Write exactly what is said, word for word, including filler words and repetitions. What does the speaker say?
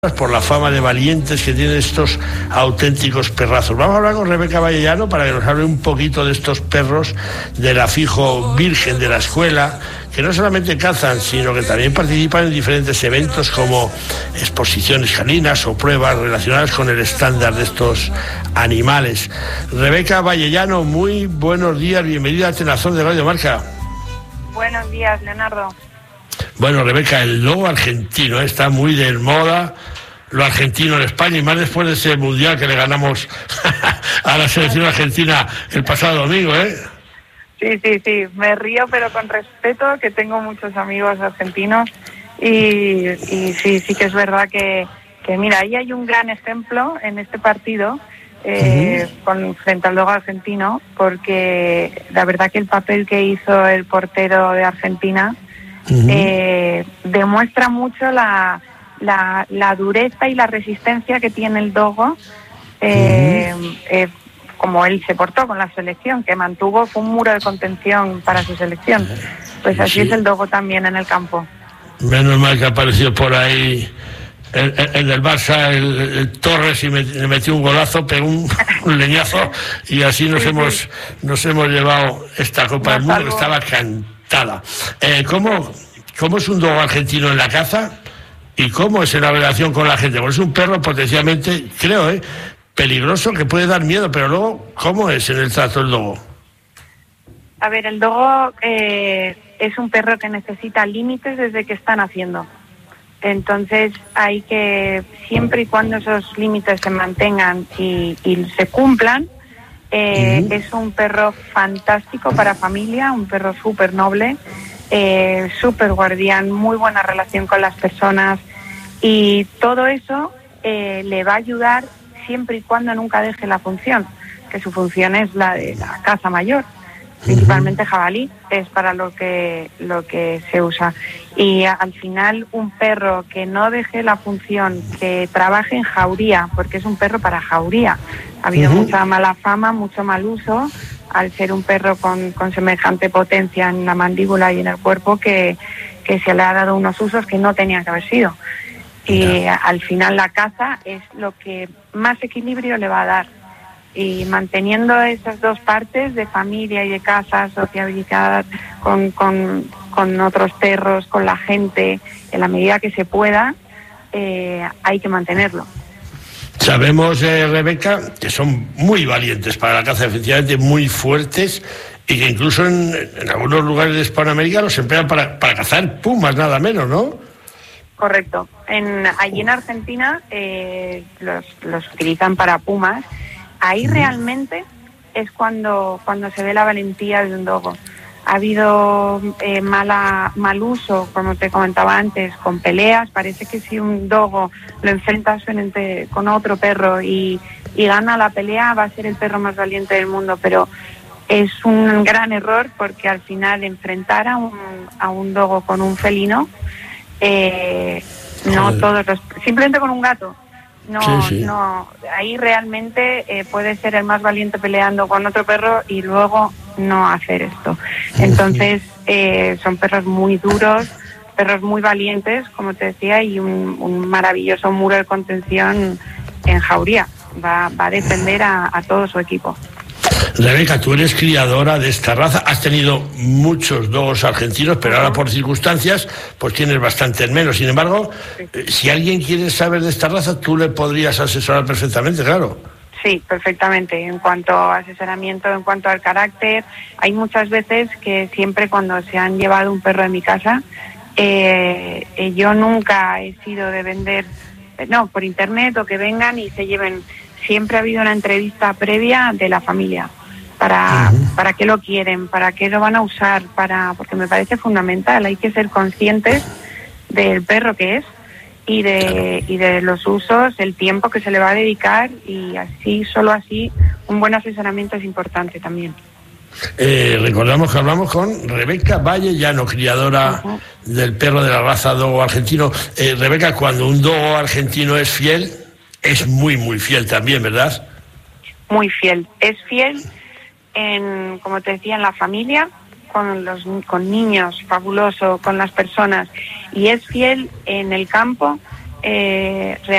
por la fama de valientes que tienen estos auténticos perrazos. Vamos a hablar con Rebeca Vallellano para que nos hable un poquito de estos perros de la Fijo Virgen de la escuela, que no solamente cazan, sino que también participan en diferentes eventos como exposiciones caninas o pruebas relacionadas con el estándar de estos animales. Rebeca Vallellano, muy buenos días, bienvenida a Tenazón de Radio Marca. Buenos días, Leonardo. Bueno, Rebeca, el lobo argentino ¿eh? está muy de moda, lo argentino en España, y más después de ese mundial que le ganamos a la selección argentina el pasado domingo, ¿eh? Sí, sí, sí, me río, pero con respeto, que tengo muchos amigos argentinos, y, y sí, sí que es verdad que, que, mira, ahí hay un gran ejemplo en este partido, eh, uh-huh. con, frente al lobo argentino, porque la verdad que el papel que hizo el portero de Argentina Uh-huh. Eh, demuestra mucho la, la, la dureza y la resistencia que tiene el dogo, eh, uh-huh. eh, como él se portó con la selección, que mantuvo, fue un muro de contención para su selección. Pues así sí. es el dogo también en el campo. Menos mal que apareció por ahí el, el, el del Barça, el, el Torres, y me, me metió un golazo, pegó un, un leñazo, y así nos sí, hemos sí. nos hemos llevado esta Copa del Mundo, que estaba cantada. Eh, ¿cómo, ¿Cómo es un dogo argentino en la caza y cómo es en la relación con la gente? Porque es un perro potencialmente, creo, eh, peligroso, que puede dar miedo, pero luego, ¿cómo es en el trato el dogo? A ver, el dogo eh, es un perro que necesita límites desde que está naciendo. Entonces hay que, siempre y cuando esos límites se mantengan y, y se cumplan, Eh, uh-huh. es un perro fantástico para familia, un perro súper noble, eh, súper guardián, muy buena relación con las personas, y todo eso eh, le va a ayudar siempre y cuando nunca deje la función, que su función es la de la caza mayor, principalmente jabalí, es para lo que lo que se usa. Y al final un perro que no deje la función, que trabaje en jauría, porque es un perro para jauría. Ha habido uh-huh. mucha mala fama, mucho mal uso, al ser un perro con, con semejante potencia en la mandíbula y en el cuerpo, que, que se le ha dado unos usos que no tenían que haber sido. Y yeah. al final la caza es lo que más equilibrio le va a dar. Y manteniendo esas dos partes de familia y de casa, sociabilidad con, con, con otros perros, con la gente, en la medida que se pueda, eh, hay que mantenerlo. Sabemos, eh, Rebeca, que son muy valientes para la caza, efectivamente muy fuertes, y que incluso en, en algunos lugares de Hispanoamérica los emplean para, para cazar pumas, nada menos, ¿no? Correcto. En, allí en Argentina eh, los, los utilizan para pumas. Ahí realmente es cuando, cuando se ve la valentía de un dogo. Ha habido eh, mala, mal uso, como te comentaba antes, con peleas. Parece que si un dogo lo enfrentas frente con otro perro y, y gana la pelea, va a ser el perro más valiente del mundo. Pero es un gran error, porque al final enfrentar a un, a un dogo con un felino, eh, no todos los... Simplemente con un gato. No, sí, sí. no, ahí realmente eh, puede ser el más valiente peleando con otro perro y luego no hacer esto. Entonces eh, son perros muy duros, perros muy valientes, como te decía, y un, un maravilloso muro de contención en jauría. Va, va a defender a, a todo su equipo. Rebeca, tú eres criadora de esta raza, has tenido muchos dogos argentinos, pero ahora por circunstancias pues tienes bastantes menos. Sin embargo, sí. eh, si alguien quiere saber de esta raza, tú le podrías asesorar perfectamente, claro. Sí, perfectamente. En cuanto a asesoramiento, en cuanto al carácter, hay muchas veces que siempre cuando se han llevado un perro de mi casa, eh, eh, yo nunca he sido de vender, eh, no, por internet, o que vengan y se lleven. Siempre ha habido una entrevista previa de la familia. Para, uh-huh. para qué lo quieren, para qué lo van a usar, para porque me parece fundamental. Hay que ser conscientes del perro que es y de, y de los usos, el tiempo que se le va a dedicar, y así, solo así, un buen asesoramiento es importante también. Eh, recordamos que hablamos con Rebeca Vallellano, criadora uh-huh. del perro de la raza dogo argentino. Eh, Rebeca, cuando un dogo argentino es fiel, es muy, muy fiel también, ¿verdad? Muy fiel. Es fiel en, como te decía, en la familia, con los con niños, fabuloso, con las personas, y es fiel en el campo, eh,